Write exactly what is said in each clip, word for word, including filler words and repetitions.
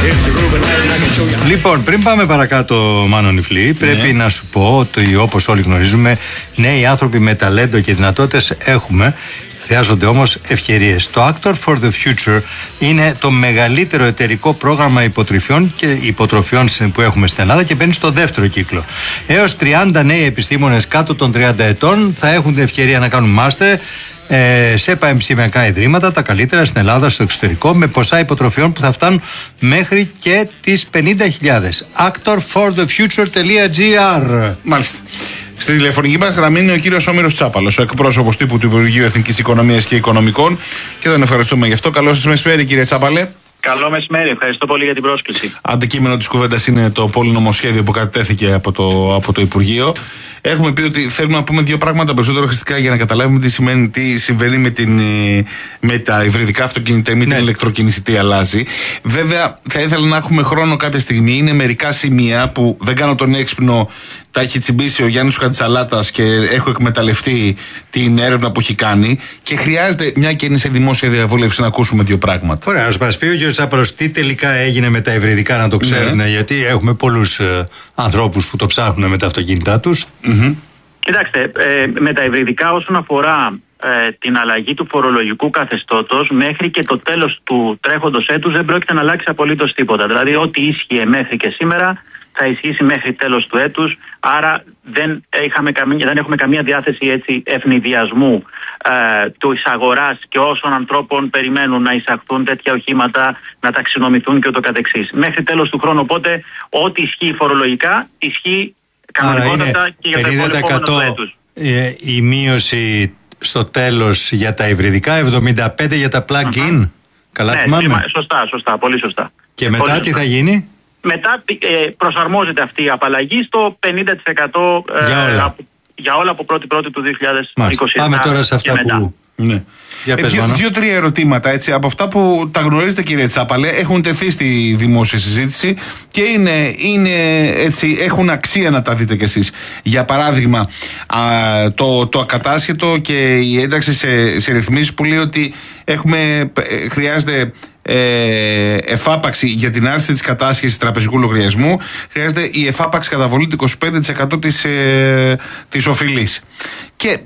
Λοιπόν, πριν πάμε παρακάτω, Μάνο Νιφλή, πρέπει ναι. να σου πω ότι όπως όλοι γνωρίζουμε, νέοι άνθρωποι με ταλέντο και δυνατότητες έχουμε. Χρειάζονται όμως ευκαιρίες. Το Actor for the Future είναι το μεγαλύτερο εταιρικό πρόγραμμα υποτροφιών και υποτροφιών που έχουμε στην Ελλάδα και μπαίνει στο δεύτερο κύκλο. Έως τριάντα νέοι επιστήμονες κάτω των τριάντα ετών θα έχουν την ευκαιρία να κάνουν μάστερ ε, σε πανεπιστημιακά ιδρύματα, τα καλύτερα στην Ελλάδα, στο εξωτερικό, με ποσά υποτροφιών που θα φτάνουν μέχρι και τις πενήντα χιλιάδες. actor for the future dot gr. Μάλιστα. Στη τηλεφωνική μας γραμμή είναι ο κύριος Όμηρος Τσάπαλος, ο εκπρόσωπος τύπου του Υπουργείου Εθνικής Οικονομίας και Οικονομικών, και τον ευχαριστούμε γι' αυτό. Καλό σας μεσημέρι, κύριε Τσάπαλε. Καλό μεσημέρι, ευχαριστώ πολύ για την πρόσκληση. Αντικείμενο της κουβέντας είναι το πολυνομοσχέδιο που κατέθηκε από το, από το Υπουργείο. Έχουμε πει ότι θέλουμε να πούμε δύο πράγματα περισσότερο χρηστικά για να καταλάβουμε τι, σημαίνει, τι συμβαίνει με, την, με τα υβριδικά αυτοκίνητα ή με ναι. την ηλεκτροκίνηση, τι αλλάζει. Βέβαια, θα ήθελα να έχουμε χρόνο κάποια στιγμή. Είναι μερικά σημεία που δεν κάνω τον έξυπνο. Τα έχει τσιμπήσει ο Γιάννης Χατζησαλάτας και έχω εκμεταλλευτεί την έρευνα που έχει κάνει και χρειάζεται, μια και είναι σε δημόσια διαβούλευση, να ακούσουμε δύο πράγματα. Ωραία, ας μας πει ο κ. Τσάπαλος τι τελικά έγινε με τα υβριδικά, να το ξέρουν, ναι. γιατί έχουμε πολλούς ε, ανθρώπους που το ψάχνουν με τα αυτοκίνητά τους. Mm-hmm. Κοιτάξτε, ε, με τα υβριδικά όσον αφορά ε, την αλλαγή του φορολογικού καθεστώτος, μέχρι και το τέλος του τρέχοντος έτους δεν πρόκειται να αλλάξει απολύτως τίποτα. Δηλαδή, ό,τι ίσχυε μέχρι και σήμερα θα ισχύσει μέχρι τέλος του έτους, άρα δεν, είχαμε καμία, δεν έχουμε καμία διάθεση έτσι ευνηδιασμού ε, της αγοράς και όσων ανθρώπων περιμένουν να εισαχθούν τέτοια οχήματα, να ταξινομηθούν και ούτω καθεξής. Μέχρι τέλος του χρόνου, οπότε, ό,τι ισχύει φορολογικά, ισχύει κανονικότατα και για το επόμενο έτους. Ε, η μείωση στο τέλος για τα υβριδικά, εβδομήντα πέντε για τα plug-in. Uh-huh. Καλά ναι, θυμάμαι. Σωστά, σωστά, πολύ σωστά. Και μετά πολύ τι σωστά. θα γίνει? Μετά ε, προσαρμόζεται αυτή η απαλλαγή στο πενήντα τοις εκατό ε, για όλα, από, για όλα από πρώτη πρώτη του δύο χιλιάδες είκοσι επτά. Πάμε τώρα σε αυτά που... Ναι. Ε, Δύο-τρία ερωτήματα έτσι, από αυτά που τα γνωρίζετε, κύριε Τσάπαλε, έχουν τεθεί στη δημόσια συζήτηση και είναι, είναι, έτσι, έχουν αξία να τα δείτε κι εσείς. Για παράδειγμα, α, το, το ακατάσχετο και η ένταξη σε, σε ρυθμίσεις που λέει ότι έχουμε, χρειάζεται ε, εφάπαξη για την άρση της κατάσχεσης τραπεζικού λογαριασμού, χρειάζεται η εφάπαξη καταβολή του είκοσι πέντε τοις εκατό της, ε, της οφειλής. Και ε,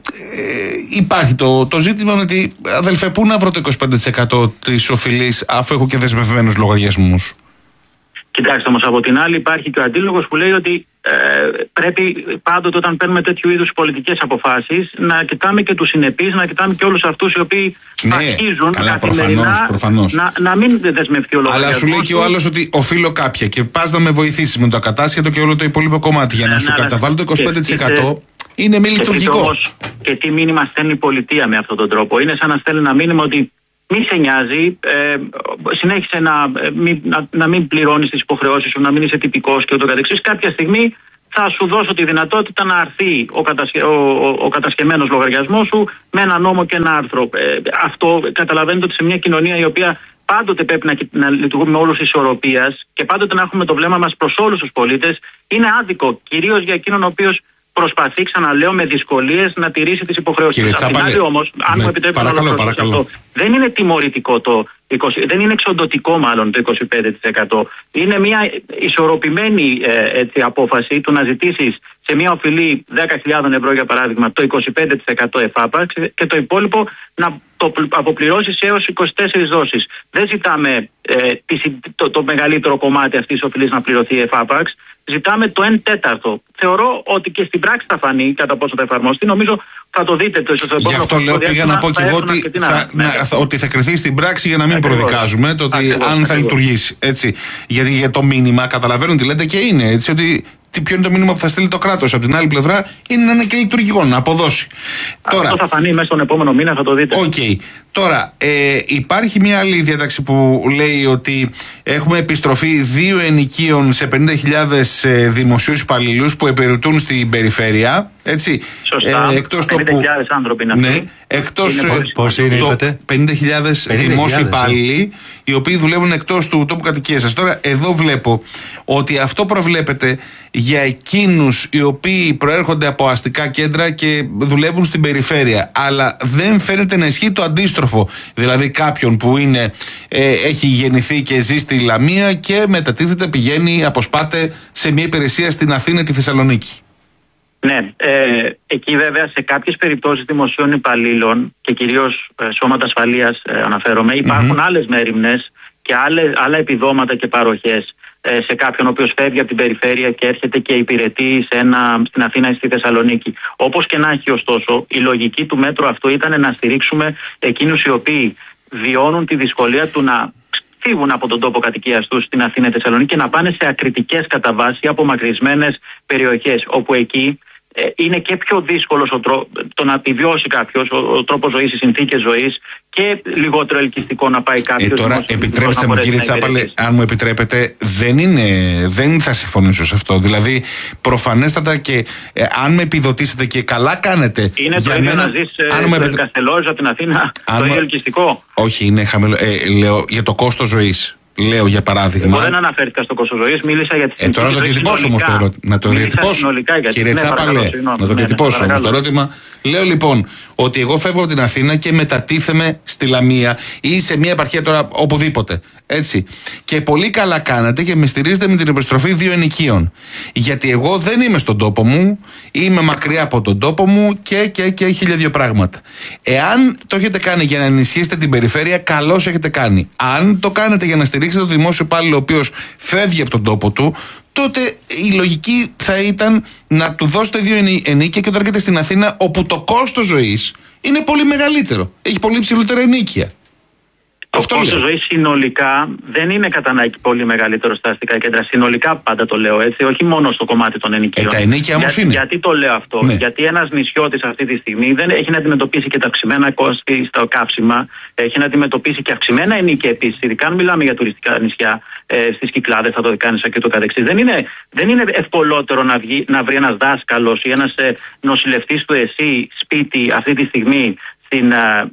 υπάρχει το, το ζήτημα με ότι, αδελφέ, πού να βρω το είκοσι πέντε τοις εκατό της οφειλής αφού έχω και δεσμευμένους λογαριασμούς? Κοιτάξτε όμως, από την άλλη υπάρχει και ο αντίλογος που λέει ότι ε, πρέπει πάντοτε όταν παίρνουμε τέτοιου είδους πολιτικές αποφάσεις να κοιτάμε και τους συνεπείς, να κοιτάμε και όλους αυτούς οι οποίοι ναι, αρχίζουν καλά, καθημερινά προφανώς, προφανώς. Να, να μην δεσμευτεί ο λογαριασμός. Αλλά σου λέει και ο άλλος ότι οφείλω κάποια και πας να με βοηθήσεις με το ακατάσχετο και όλο το υπόλοιπο κομμάτι για να, να σου να, καταβάλω το είκοσι πέντε τοις εκατό. Είναι μη λειτουργικό. Όμως, και τι μήνυμα στέλνει η πολιτεία με αυτόν τον τρόπο? Είναι σαν να στέλνει ένα μήνυμα ότι μη σε νοιάζει, ε, συνέχισε να, μη, να, να μην πληρώνεις τις υποχρεώσεις σου, να μην είσαι τυπικός και ούτω καθεξής. Κάποια στιγμή θα σου δώσω τη δυνατότητα να αρθεί ο, κατασχε, ο, ο, ο κατασκευμένος λογαριασμός σου με ένα νόμο και ένα άρθρο. Ε, αυτό καταλαβαίνετε ότι σε μια κοινωνία η οποία πάντοτε πρέπει να, να λειτουργούμε με όλους ισορροπίας και πάντοτε να έχουμε το βλέμμα μας προς όλους τους πολίτες, είναι άδικο, κυρίως για εκείνον ο οποίος προσπαθεί, ξαναλέω, με δισκωλίες να τηρήσει τις υποχρεώσεις. Απ' την άλλη όμως, αν ναι, μου επιτρέπετε να το αυτό, δεν είναι τιμωρητικό το είκοσι, δεν είναι εξοντωτικό μάλλον το είκοσι πέντε τοις εκατό. Είναι μια ισορροπημένη ε, έτσι, απόφαση του να ζητήσεις σε μια οφειλή δέκα χιλιάδες ευρώ για παράδειγμα το είκοσι πέντε τοις εκατό εφάπαξ και το υπόλοιπο να το αποπληρώσεις έως είκοσι τέσσερις δόσεις. Δεν ζητάμε ε, το, το μεγαλύτερο κομμάτι αυτής της οφειλής να πληρωθεί εφάπαξ. Ζητάμε το εν τέταρτο. Θεωρώ ότι και στην πράξη θα φανεί κατά πόσο θα εφαρμοστεί. Νομίζω θα το δείτε το επόμενο. Γι' αυτό λέω, πήγα να πω και εγώ ότι θα, να, θα, ότι θα κρυθεί στην πράξη για να μην ακριβώς προδικάζουμε το ότι ακριβώς, αν ακριβώς θα λειτουργήσει. Έτσι. Γιατί για το μήνυμα, καταλαβαίνουν τι λέτε και είναι έτσι, ότι ποιο είναι το μήνυμα που θα στείλει το κράτος. Από την άλλη πλευρά είναι να είναι και λειτουργικό, να αποδώσει. Αυτό τώρα, θα φανεί μέσα στον επόμενο μήνα, θα το δείτε. Οκ. Okay. Τώρα, ε, υπάρχει μια άλλη διάταξη που λέει ότι έχουμε επιστροφή δύο ενοικίων σε πενήντα χιλιάδες ε, δημοσίους υπαλλήλους που υπηρετούν στην περιφέρεια. Έτσι. Σωστά. Ε, εκτός πενήντα χιλιάδες το που, άνθρωποι είναι αυτοί. Ναι, εκτός είναι, πώς είναι, το πενήντα χιλιάδες δημόσιοι υπάλληλοι, οι οποίοι δουλεύουν εκτός του τόπου κατοικίας σας. Τώρα, εδώ βλέπω ότι αυτό προβλέπεται για εκείνους οι οποίοι προέρχονται από αστικά κέντρα και δουλεύουν στην περιφέρεια. Αλλά δεν φαίνεται να ισχύει το αντίστροφο. αντίστροφο. Δηλαδή κάποιον που είναι, ε, έχει γεννηθεί και ζει στη Λαμία και μετατίθεται, πηγαίνει, αποσπάται σε μια υπηρεσία στην Αθήνα ή τη Θεσσαλονίκη. Ναι, ε, εκεί βέβαια σε κάποιες περιπτώσεις δημοσίων υπαλλήλων και κυρίως ε, σώματα ασφαλείας ε, αναφέρομαι, υπάρχουν mm-hmm. άλλες μέριμνες και άλλες, άλλα επιδόματα και παροχές ε, σε κάποιον ο οποίος φεύγει από την περιφέρεια και έρχεται και υπηρετεί σε ένα, στην Αθήνα ή στη Θεσσαλονίκη. Όπως και να έχει, ωστόσο, η λογική του μέτρου αυτού ήταν να στηρίξουμε εκείνους οι οποίοι βιώνουν τη δυσκολία του να φύγουν από τον τόπο κατοικίας τους στην Αθήνα ή Θεσσαλονίκη και να πάνε σε ακριτικές κατά βάση απομακρυσμένες περιοχές, όπου εκεί ε, είναι και πιο δύσκολο το να επιβιώσει κάποιος, ο, ο τρόπος ζωής, οι συνθήκες ζωής, και λιγότερο ελκυστικό να πάει κάποιος. Ε, τώρα, επιτρέψτε μου, κύριε Τσάπαλε, αν μου επιτρέπετε, δεν, είναι, δεν θα συμφωνήσω σε αυτό. Δηλαδή, προφανέστατα, και ε, αν με επιδοτήσετε και καλά κάνετε. Είναι για το ίδιο μένα, να ζεις αν στο επιτρέ... Καστελόριζο από την Αθήνα, αν το ίδιο ελκυστικό. Όχι, είναι χαμηλό. Ε, λέω για το κόστος ζωής. Λέω για παράδειγμα. Εγώ δεν αναφέρθηκα στο κόστος ζωής, μίλησα για τις ε, τώρα να το διατυπώσω όμως το ερώτημα. Να το διατυπώσω. Κύριε ναι, Τσάπαλε, να το διατυπώσω όμως το ερώτημα. Λέω λοιπόν ότι εγώ φεύγω από την Αθήνα και μετατίθεμαι στη Λαμία ή σε μια επαρχία τώρα οπουδήποτε. Έτσι. Και πολύ καλά κάνατε και με στηρίζετε με την επιστροφή δύο ενοικίων. Γιατί εγώ δεν είμαι στον τόπο μου, είμαι μακριά από τον τόπο μου και, και, και χίλια δύο πράγματα. Εάν το έχετε κάνει για να ενισχύσετε την περιφέρεια, καλώς έχετε κάνει. Αν το κάνετε για να στηρίξετε το δημόσιο υπάλληλο ο οποίος φεύγει από τον τόπο του, τότε η λογική θα ήταν να του δώσετε δύο ενίκια και όταν έρχεται στην Αθήνα, όπου το κόστος ζωής είναι πολύ μεγαλύτερο. Έχει πολύ υψηλότερα ενίκια. Το κόστος ζωής συνολικά δεν είναι κατά ανάγκη πολύ μεγαλύτερο στα αστικά κέντρα. Συνολικά πάντα το λέω έτσι, όχι μόνο στο κομμάτι των ενοικίων. Ε, τα ενοίκια όμως είναι. Γιατί το λέω αυτό, ναι. Γιατί ένας νησιώτης αυτή τη στιγμή δεν έχει να αντιμετωπίσει και τα αυξημένα κόστη στα καύσιμα, έχει να αντιμετωπίσει και αυξημένα ενοίκια επίσης. Ειδικά αν μιλάμε για τουριστικά νησιά, ε, στις Κυκλάδες, θα το Δεκάνησα και το καθεξής. Δεν είναι, δεν είναι ευκολότερο να, βγει, να βρει ένας δάσκαλος ή ένας ε, νοσηλευτής του ΕΣΥ σπίτι αυτή τη στιγμή Στην,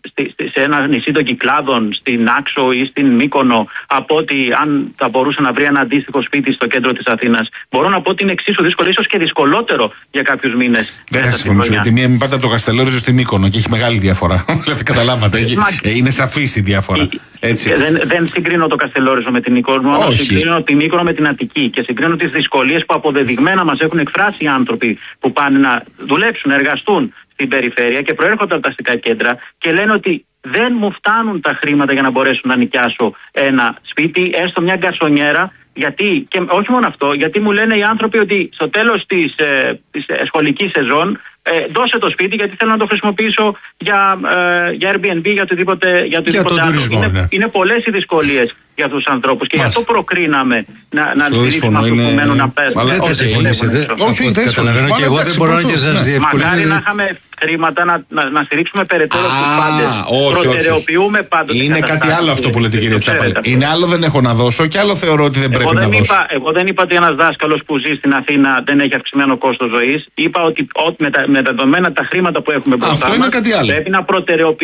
σε ένα νησί των Κυκλάδων, στην Άξο ή στην Μύκονο, από ότι αν θα μπορούσε να βρει ένα αντίστοιχο σπίτι στο κέντρο της Αθήνας. Μπορώ να πω ότι είναι εξίσου δύσκολο, ίσως και δυσκολότερο για κάποιους μήνες. Δεν θα συμφωνήσω, γιατί μία μην πάτε από το Καστελόριζο στη Μύκονο και έχει μεγάλη διαφορά. Δηλαδή, καταλάβατε, έχει, είναι σαφής η διαφορά. Έτσι. Δεν, δεν συγκρίνω το Καστελόριζο με την Μύκονο, μόνο συγκρίνω τη Μύκονο με την Αττική και συγκρίνω τις δυσκολίες που αποδεδειγμένα μας έχουν εκφράσει οι άνθρωποι που πάνε να δουλέψουν, να εργαστούν στην περιφέρεια και προέρχονται από τα αστικά κέντρα και λένε ότι δεν μου φτάνουν τα χρήματα για να μπορέσουν να νοικιάσω ένα σπίτι, έστω μια γκαρσονιέρα. Γιατί, και όχι μόνο αυτό, γιατί μου λένε οι άνθρωποι ότι στο τέλος της, ε, της σχολικής σεζόν ε, δώσε το σπίτι γιατί θέλω να το χρησιμοποιήσω για, ε, για Airbnb, για οτιδήποτε, για οτιδήποτε για άλλο. τουρισμό, είναι, ναι. είναι πολλές οι δυσκολίες για αυτούς τους ανθρώπους και γι' αυτό προκρίναμε να, να στηρίξουμε αυτούς που μένουν να πέσουν. Αλλά δεν συμφωνήσετε. Όχι, δεν συμφωνήσω και εγώ δεν μπορώ να σας διευκολύνω. Μακάρι να είχαμε χρήματα να, να, να στηρίξουμε περαιτέρω τους πάντες. Προτεραιοποιούμε πάντως. Είναι κάτι άλλο αυτό που λέτε, κύριε Τσάπαλε. Είναι άλλο δεν έχω να δώσω και άλλο θεωρώ ότι δεν πρέπει να δώσω. Εγώ δεν είπα ότι ένας δάσκαλος που ζει στην Αθήνα δεν έχει αυξημένο κόστος ζωής. Είπα ότι με τα δεδομένα τα χρήματα που έχουμε μπροστά μας πρέπει να προτεραιοποιήσουμε.